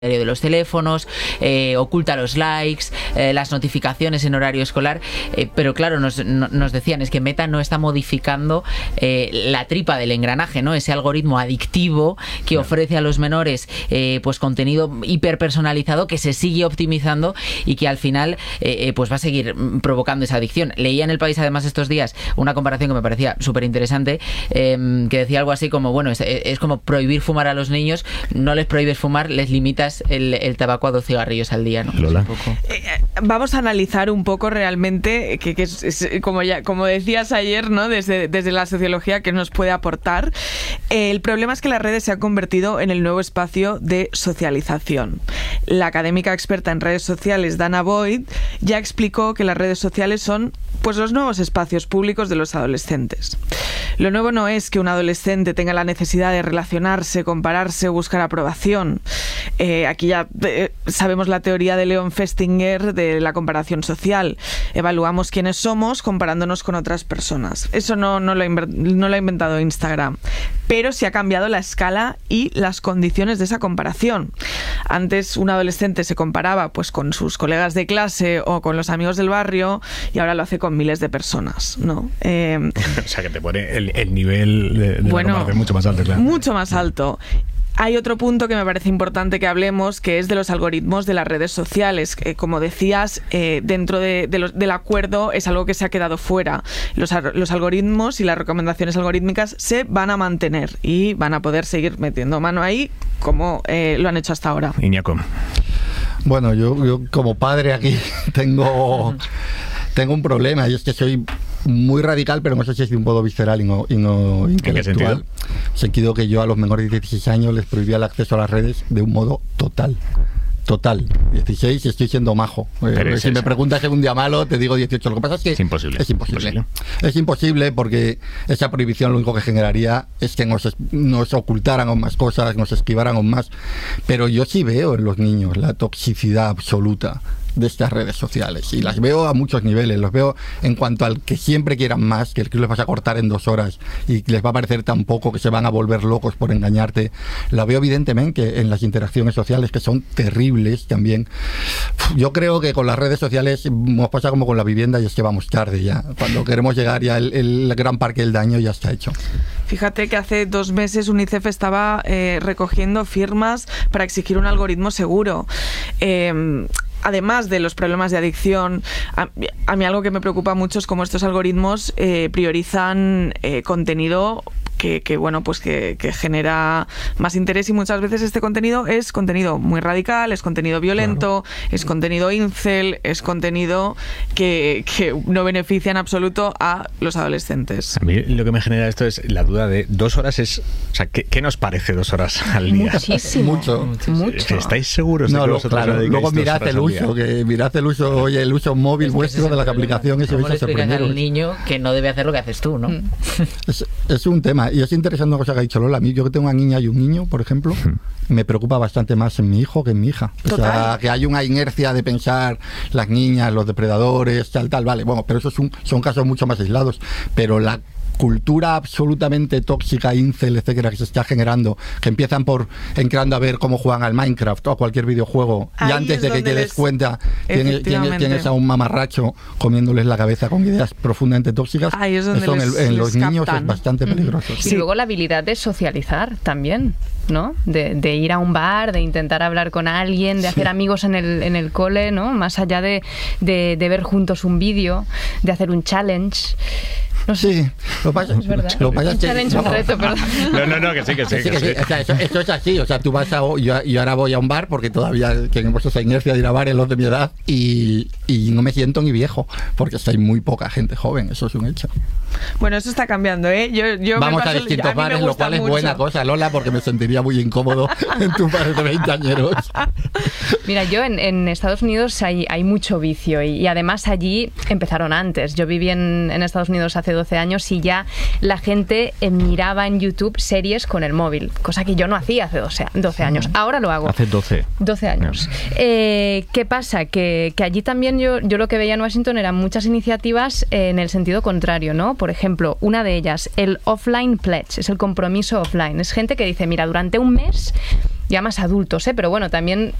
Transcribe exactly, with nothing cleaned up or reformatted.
de los teléfonos, eh, oculta los likes, eh, las notificaciones en horario escolar, eh, pero claro, nos, no, nos decían, es que Meta no está modificando eh, la tripa del engranaje, ¿no? Ese algoritmo adictivo que claro. ofrece a los menores eh, pues contenido hiperpersonalizado que se sigue optimizando y que al final eh, eh, pues va a seguir provocando esa adicción. Leía en El País además estos días una comparación que me parecía súper interesante, eh, que decía algo así como, bueno, es, es como prohibir fumar a los niños, no les prohíbes fumar, les limitas El, el tabaco a dos cigarrillos al día, ¿no? Lola. Eh, vamos a analizar un poco realmente, que, que es, es, como ya como decías ayer, ¿no? Desde, desde la sociología, que nos puede aportar. Eh, el problema es que las redes se han convertido en el nuevo espacio de socialización. La académica experta en redes sociales, Dana Boyd, ya explicó que las redes sociales son pues los nuevos espacios públicos de los adolescentes. Lo nuevo no es que un adolescente tenga la necesidad de relacionarse, compararse o buscar aprobación. Eh, aquí ya eh, sabemos la teoría de Leon Festinger de la comparación social. Evaluamos quiénes somos comparándonos con otras personas. Eso no, no, lo, ha no lo ha inventado Instagram. Pero sí ha cambiado la escala y las condiciones de esa comparación. Antes un adolescente se comparaba pues con sus colegas de clase o con los amigos del barrio y ahora lo hace con miles de personas, ¿no? Eh, o sea, que te pone el, el nivel de, de bueno, la comparación mucho más alto, claro. Mucho más alto. Hay otro punto que me parece importante que hablemos, que es de los algoritmos de las redes sociales. Eh, como decías, eh, dentro de, de los, del acuerdo es algo que se ha quedado fuera. Los, los algoritmos y las recomendaciones algorítmicas se van a mantener y van a poder seguir metiendo mano ahí como eh, lo han hecho hasta ahora. Iñaco. Bueno, yo, yo como padre aquí tengo... Tengo un problema, y es que soy muy radical, pero no sé si es un poco visceral y no, y no intelectual. ¿En qué sentido? En el sentido que yo a los menores de dieciséis años les prohibía el acceso a las redes de un modo total. Total. dieciséis, estoy siendo majo. Eh, si me preguntas en un día malo, te digo dieciocho. Lo que pasa es que es imposible. Es imposible. imposible. Es imposible porque esa prohibición lo único que generaría es que nos, nos ocultaran aún más cosas, nos esquivaran aún más. Pero yo sí veo en los niños la toxicidad absoluta de estas redes sociales, y las veo a muchos niveles. Los veo en cuanto al que siempre quieran más, que el que les vas a cortar en dos horas y les va a parecer tan poco que se van a volver locos por engañarte. La veo evidentemente en las interacciones sociales, que son terribles también. Yo creo que con las redes sociales nos pasa como con la vivienda, y es que vamos tarde ya. Cuando queremos llegar ya el, el gran parque del daño ya está hecho. Fíjate que hace dos meses UNICEF estaba eh, recogiendo firmas para exigir un algoritmo seguro. Eh, Además de los problemas de adicción, a, a mí algo que me preocupa mucho es cómo estos algoritmos eh, priorizan eh, contenido que, que bueno, pues que, que genera más interés, y muchas veces este contenido es contenido muy radical, es contenido violento, claro. es contenido incel, es contenido que, que no beneficia en absoluto a los adolescentes. A mí lo que me genera esto es la duda de dos horas es, o sea, ¿qué, qué nos parece dos horas al día? Muchísimo. Mucho. Mucho. ¿Estáis seguros de no, que lo, vosotros claro, luego mirad el uso, que mirad el uso, oye, el uso móvil es vuestro de las aplicaciones y vais a sorprenderos. al niño que no debe hacer lo que haces tú, ¿no? Mm. Es, es un tema, y es interesante una cosa que ha dicho Lola. A mí, yo que tengo una niña y un niño, por ejemplo, mm. me preocupa bastante más en mi hijo que en mi hija. O Total. sea, que hay una inercia de pensar las niñas, los depredadores, tal, tal, vale, bueno, pero esos son, son casos mucho más aislados, pero la cultura absolutamente tóxica, incel, etcétera, que se está generando, que empiezan por entrando a ver cómo juegan al Minecraft o a cualquier videojuego, ahí y antes de que te des les... cuenta tienes, tienes, tienes a un mamarracho comiéndoles la cabeza con ideas profundamente tóxicas. Ahí es donde Eso les, en, en los captan. niños es bastante peligroso. Y sí. luego la habilidad de socializar también, ¿no? De, de ir a un bar, de intentar hablar con alguien, de hacer sí. amigos en el, en el cole, ¿no? Más allá de, de, de ver juntos un vídeo, de hacer un challenge. No sé. Sí, lo pasa, es verdad. Lo pasa es que, challenge no, un reto, perdón. No, no, no, que sí, que sí. Que sí, que que sí. sí. O sea, eso, esto es así, o sea, tú vas a... Yo, yo ahora voy a un bar porque todavía tenemos esa inercia de ir a bares los de mi edad, y, y no me siento ni viejo, porque hay muy poca gente joven, eso es un hecho. Bueno, eso está cambiando, ¿eh? Yo, yo Vamos me paso, a distintos a bares, lo cual mucho. es buena cosa, Lola, porque me sentiría muy incómodo en tu bar de veinteañeros. Mira, yo en, en Estados Unidos hay, hay mucho vicio, y, y además allí empezaron antes. Yo viví en, en Estados Unidos hace doce años y ya la gente eh, miraba en YouTube series con el móvil, cosa que yo no hacía hace doce años. Ahora lo hago. Hace doce. doce años. No. Eh, ¿Qué pasa? Que, que allí también yo, yo lo que veía en Washington eran muchas iniciativas en el sentido contrario, ¿no? Por ejemplo, una de ellas, el Offline Pledge, es el compromiso offline. Es gente que dice, mira, durante un mes ya más adultos, ¿eh? Pero bueno, también